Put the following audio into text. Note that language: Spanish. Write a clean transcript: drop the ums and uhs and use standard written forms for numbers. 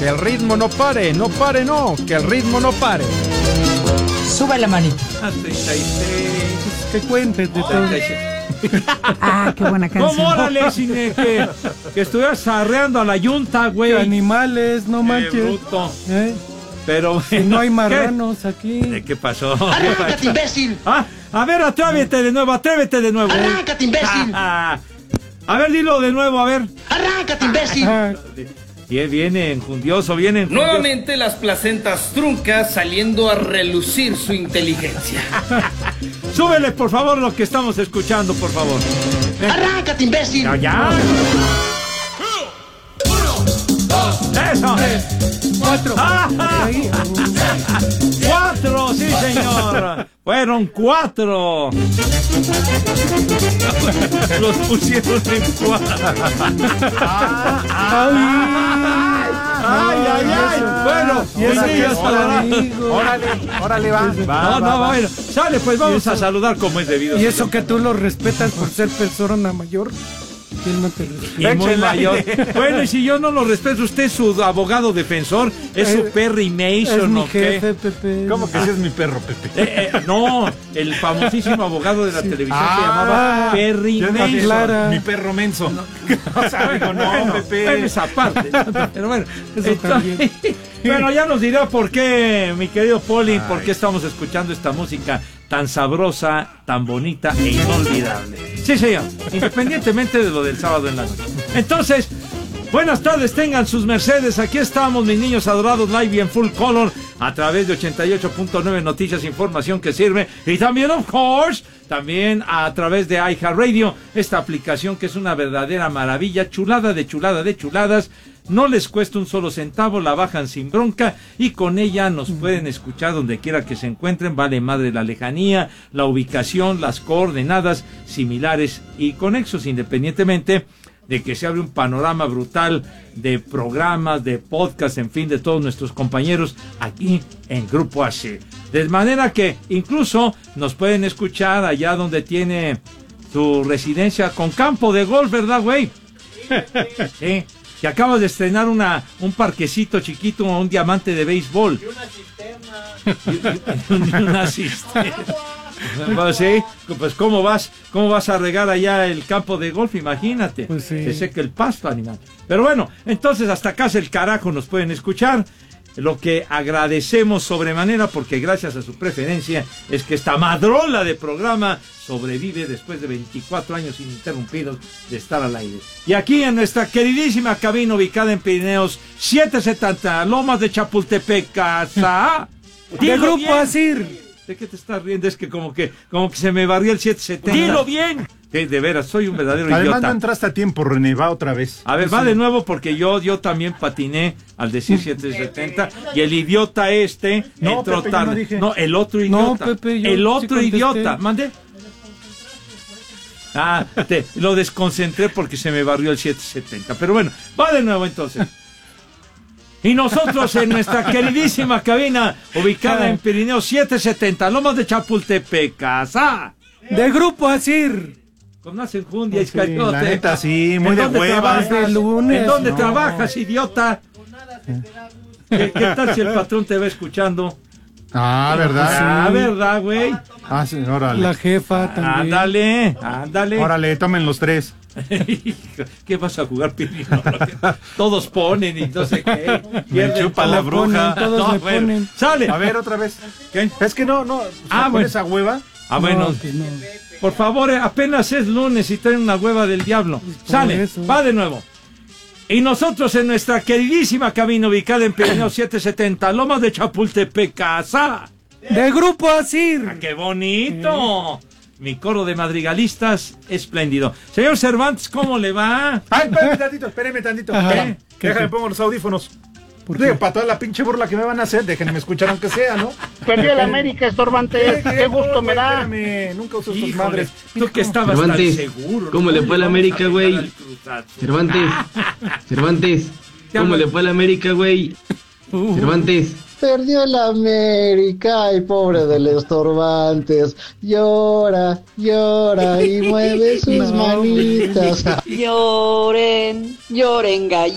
Que el ritmo no pare, no pare, no. Que el ritmo no pare. Sube la manita. 36. Que cuentes de todo. 36. Ah, qué buena canción. ¿Cómo órale, cine? Que estuvieras arreando a la yunta, güey. Animales, no manches. Bruto. Pero Si no hay marranos aquí. ¿Qué pasó? ¡Arráncate, imbécil! A ver, atrévete de nuevo. ¡Arráncate, imbécil! A ver, dilo de nuevo, a ver. ¡Arráncate, imbécil! Viene enjundioso, viene enjundioso. Nuevamente las placentas truncas saliendo a relucir su inteligencia. Súbele, por favor, lo que estamos escuchando, por favor. ¡Arráncate, imbécil! Ya. 1, 2, eso. 4. 4, sí, señor. Fueron 4. Los pusieron en 4. Ay. Bueno, Órale, va. Bueno. Sale, pues vamos a saludar como es debido. Y eso que tú lo respetas por ser persona mayor. Que él no te respeta. Y muy mayor. Bueno, y si yo no lo respeto, usted es su abogado defensor, es su Perry Mason, es mi ¿o qué? jefe, Pepe. ¿Cómo que si es mi perro, Pepe? No, el famosísimo abogado de la televisión se llamaba Perry Mason. Clara. Mi perro menso. No, Pepe. Bueno, esa parte. Pero bueno, Eso también. bueno, ya nos dirá por qué, mi querido Poli, por qué estamos escuchando esta música tan sabrosa, tan bonita e inolvidable. Sí, señor, independientemente de lo del sábado en la noche. Entonces, buenas tardes, tengan sus mercedes. Aquí estamos, mis niños adorados, live y en full color, a través de 88.9 Noticias, información que sirve. Y también, of course, también a través de iHeartRadio, esta aplicación que es una verdadera maravilla, chulada de chuladas. No les cuesta un solo centavo, la bajan sin bronca y con ella nos pueden escuchar donde quiera que se encuentren. Vale madre la lejanía, la ubicación, las coordenadas similares y conexos, independientemente de que se abre un panorama brutal de programas, de podcast, en fin, de todos nuestros compañeros aquí en Grupo AC. De manera que incluso nos pueden escuchar allá donde tiene su residencia con campo de golf, ¿verdad, güey? Sí. Que acabas de estrenar un parquecito chiquito, un diamante de béisbol. Y una cisterna. Pues sí, pues ¿cómo vas a regar allá el campo de golf? Imagínate. Pues sí. Se seca el pasto, animal. Pero bueno, entonces hasta acá el carajo nos pueden escuchar. Lo que agradecemos sobremanera, porque gracias a su preferencia es que esta madrola de programa sobrevive después de 24 años ininterrumpidos de estar al aire. Y aquí en nuestra queridísima cabina ubicada en Pirineos 770, Lomas de Chapultepec, casa. De Grupo Asir. ¿De qué te estás riendo? Es que como que se me barrió el 770. ¡Dilo bien! Sí, de veras, soy un verdadero Además, idiota. no entraste a tiempo, René, va otra vez. A ver, va de nuevo porque yo también patiné al decir 770 y el idiota No, entró Pepe, yo tarde. no dije. No, el otro idiota. No, Pepe, yo el sí otro contesté. idiota. ¿Mande? Lo desconcentré porque se me barrió el 770. Pero bueno, va de nuevo entonces. Y nosotros en nuestra queridísima cabina ubicada en Pirineo 770, Lomas de Chapultepec, casa. De Grupo Asir. Con más enjundia, Sí, Iscariote. la neta, sí, muy ¿En de dónde hueva. trabajas? De lunes, ¿En dónde no. trabajas, idiota? ¿Qué tal si el patrón te va escuchando? ¿Verdad? ¿Verdad, güey? Sí, órale. La jefa también. Ándale. Órale, tomen los 3. ¿Qué vas a jugar, Pirino? Todos ponen y no sé qué. Me chupa la bruja. Todos le ponen. Sale. A ver, otra vez. ¿Qué? Es que no. Ah, ¿Con bueno. esa hueva? Bueno. No, pues no. Por favor, apenas es lunes y traen una hueva del diablo. Sale, eso. va de nuevo. Y nosotros en nuestra queridísima cabina ubicada en Pirineo 770, Lomas de Chapultepec, casa. De Grupo Asir. ¡Qué bonito! Mi coro de madrigalistas espléndido. Señor Cervantes, ¿cómo le va? Ay, espéreme tantito. Ajá. Déjame pongo los audífonos. ¿Por Digo, qué? para toda la pinche burla que me van a hacer, déjenme escuchar aunque sea, ¿no? Perdió el América, estorbante. Qué gusto me da. Espérame, nunca uso estas Híjole, madres. tú que estabas tan Cervantes, seguro. ¿cómo le fue a la América, güey? Cervantes, ¿cómo le fue a la América, güey? Cervantes. Perdió el América, ay pobre del Estorbantes, llora y mueve sus manitas. Lloren, gallo.